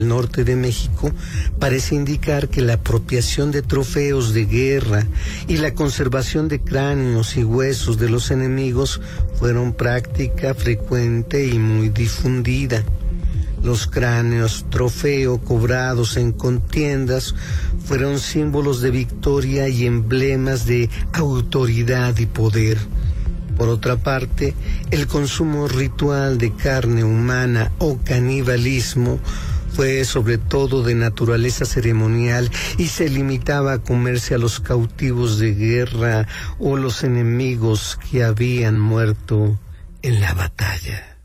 norte de México parece indicar que la apropiación de trofeos de guerra y la conservación de cráneos y huesos de los enemigos fueron práctica frecuente y muy difundida. Los cráneos trofeo cobrados en contiendas fueron símbolos de victoria y emblemas de autoridad y poder. Por otra parte, el consumo ritual de carne humana o canibalismo fue sobre todo de naturaleza ceremonial y se limitaba a comerse a los cautivos de guerra o los enemigos que habían muerto en la batalla.